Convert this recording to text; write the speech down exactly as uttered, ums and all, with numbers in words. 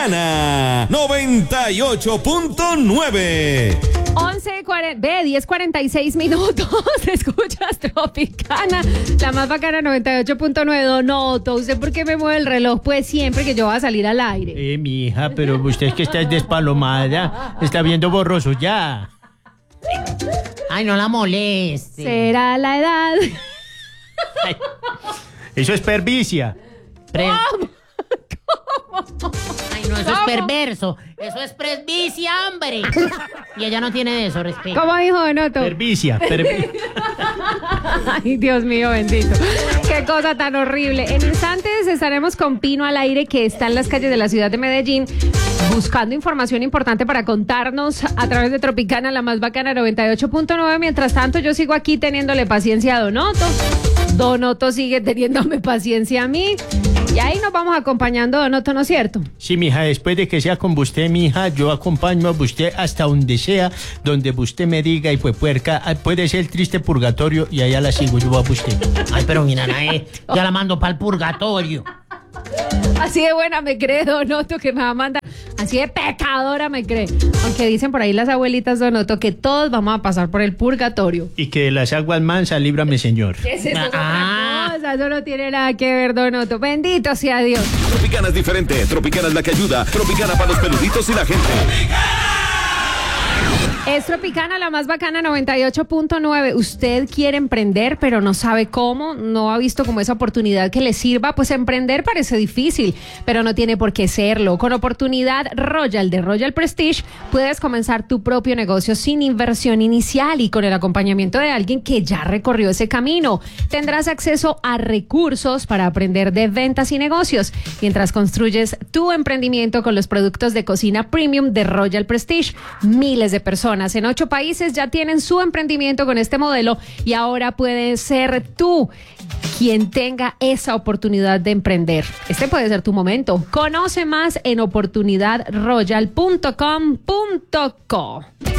Tropicana noventa y ocho punto nueve. once cuarenta, ve, diez cuarenta y seis minutos. Escuchas Tropicana, la más bacana, noventa y ocho punto nueve. Donoto, ¿usted por qué me mueve el reloj? Pues siempre que yo voy a salir al aire. Eh, mi hija, pero usted es que está despalomada. Está viendo borroso ya. Ay, no la moleste. ¿Será la edad? Ay, eso es pervicia. Pre- ¿Cómo? Ay, no, eso ¿Cómo? es perverso. Eso es presbicia, hombre. Y ella no tiene de eso, respeto. ¿Cómo dijo Donoto? Pervicia. pervi- Ay, Dios mío, bendito. Qué cosa tan horrible. En instantes estaremos con Pino al aire, que está en las calles de la ciudad de Medellín, buscando información importante para contarnos a través de Tropicana, la más bacana, noventa y ocho punto nueve. Mientras tanto, yo sigo aquí teniéndole paciencia a Donoto. Donoto sigue teniéndome paciencia a mí. Y ahí nos vamos acompañando, Donoto, ¿no es cierto? Sí, mija, después de que sea con usted, mija, yo acompaño a usted hasta donde sea, donde usted me diga, y pues puerca, ah, puede ser el triste purgatorio, y allá la sigo yo a usted. Ay, pero mira, eh, ya la mando para el purgatorio. Así de buena me cree Donoto, que me va a mandar. Así de pecadora me cree. Aunque dicen por ahí las abuelitas, Donoto, que todos vamos a pasar por el purgatorio. Y que de las aguas mansas, líbrame, señor. ¿Qué es eso? Es Ah. otra cosa, eso no tiene nada que ver, Donoto. Bendito sea Dios. Tropicana es diferente. Tropicana es la que ayuda. Tropicana para los peluditos y la gente. Es Tropicana, la más bacana, noventa y ocho punto nueve. Usted quiere emprender, pero no sabe cómo, no ha visto como esa oportunidad que le sirva. Pues emprender parece difícil, pero no tiene por qué serlo. Con Oportunidad Royal de Royal Prestige, puedes comenzar tu propio negocio sin inversión inicial y con el acompañamiento de alguien que ya recorrió ese camino. Tendrás acceso a recursos para aprender de ventas y negocios, mientras construyes tu emprendimiento con los productos de cocina premium de Royal Prestige. Miles de personas en ocho países ya tienen su emprendimiento con este modelo, y ahora puedes ser tú quien tenga esa oportunidad de emprender. Este puede ser tu momento. Conoce más en oportunidad royal punto com punto co.